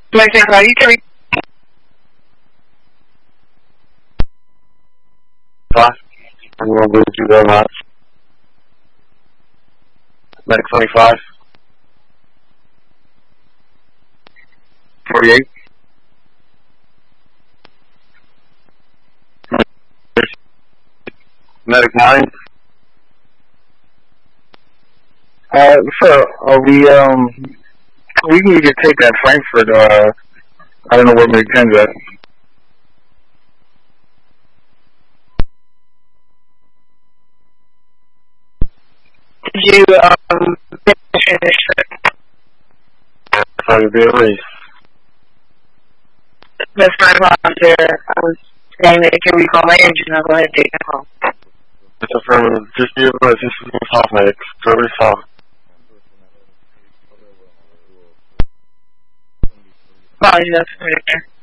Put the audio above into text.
You can read. 5. I'm going to do that much. Medic 25. 48. Medic 9. Sir, we need to take that Frankfurt, I don't know where Medic 10's at. Did you, finish? Trying to be at least. That's my problem there. I was saying that if you recall my engine, I'll go ahead and take it home. It's affirmative. Just be advised, this is soft medic. Totally soft. Apologies, that's right there.